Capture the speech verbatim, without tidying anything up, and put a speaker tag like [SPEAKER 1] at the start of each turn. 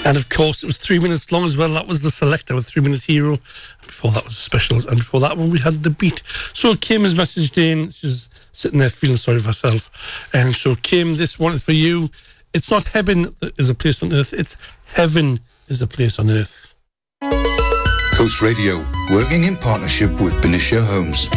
[SPEAKER 1] And of course, it was three minutes long as well. That was the Selector with Three Minute Hero. Before that was Specials. And before that one, we had The Beat. So Kim has messaged in. She's sitting there feeling sorry for herself. And so, Kim, this one is for you. It's not heaven that is a place on earth. It's heaven is a place on earth.
[SPEAKER 2] Coast Radio, working in partnership with Benicia Homes.